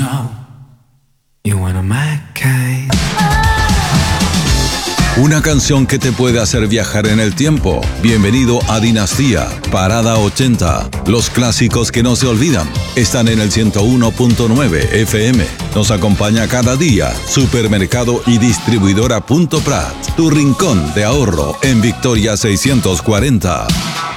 Una canción que te puede hacer viajar en el tiempo. Bienvenido a Dinastía, Parada 80. Los clásicos que no se olvidan están en el 101.9 FM. Nos acompaña cada día Supermercado y Distribuidora Punto Prat, tu rincón de ahorro en Victoria 640.